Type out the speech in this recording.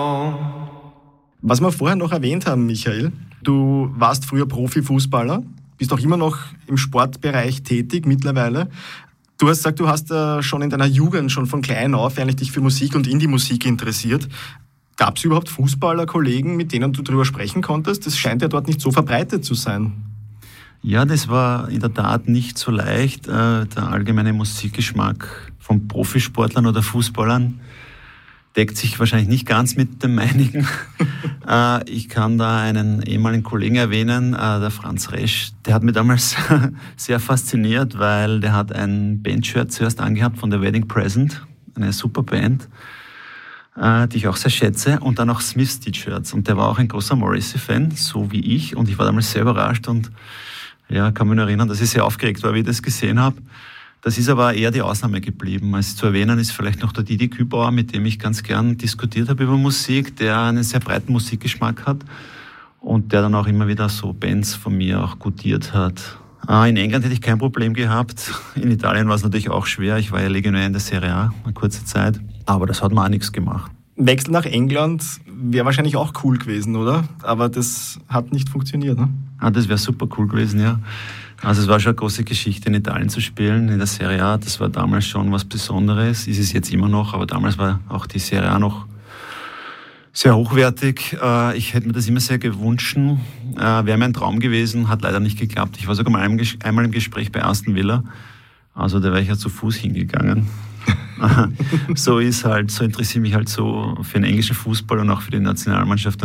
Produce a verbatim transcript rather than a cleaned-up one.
Was wir vorher noch erwähnt haben, Michael, du warst früher Profifußballer, bist auch immer noch im Sportbereich tätig mittlerweile. Du hast gesagt, du hast äh, schon in deiner Jugend, schon von klein auf, eigentlich dich für Musik und Indie-Musik interessiert. Gab es überhaupt Fußballerkollegen, mit denen du darüber sprechen konntest? Das scheint ja dort nicht so verbreitet zu sein. Ja, das war in der Tat nicht so leicht. Äh, der allgemeine Musikgeschmack von Profisportlern oder Fußballern deckt sich wahrscheinlich nicht ganz mit dem meinigen. äh, ich kann da einen ehemaligen Kollegen erwähnen, äh, der Franz Resch. Der hat mich damals sehr fasziniert, weil der hat ein Bandshirt zuerst angehabt von der Wedding Present, eine super Band, äh, die ich auch sehr schätze, und dann auch Smiths T-Shirts. Und der war auch ein großer Morrissey-Fan, so wie ich. Und ich war damals sehr überrascht und ja, kann mich nur erinnern, dass ich sehr aufgeregt war, wie ich das gesehen habe. Das ist aber eher die Ausnahme geblieben. Also zu erwähnen ist vielleicht noch der Didi Kübauer, mit dem ich ganz gern diskutiert habe über Musik, der einen sehr breiten Musikgeschmack hat und der dann auch immer wieder so Bands von mir auch gutiert hat. In England hätte ich kein Problem gehabt. In Italien war es natürlich auch schwer. Ich war ja Legionär in der Serie A eine kurze Zeit, aber das hat mir auch nichts gemacht. Wechsel nach England wäre wahrscheinlich auch cool gewesen, oder? Aber das hat nicht funktioniert, ne? Ah, das wäre super cool gewesen, ja. Also es war schon eine große Geschichte, in Italien zu spielen, in der Serie A. Das war damals schon was Besonderes, ist es jetzt immer noch, aber damals war auch die Serie A noch sehr hochwertig. Ich hätte mir das immer sehr gewünscht. Wäre mir ein Traum gewesen, hat leider nicht geklappt. Ich war sogar mal einmal im Gespräch bei Aston Villa, also da wäre ich ja zu Fuß hingegangen. So ist halt, so interessiere ich mich halt so für den englischen Fußball und auch für die Nationalmannschaft.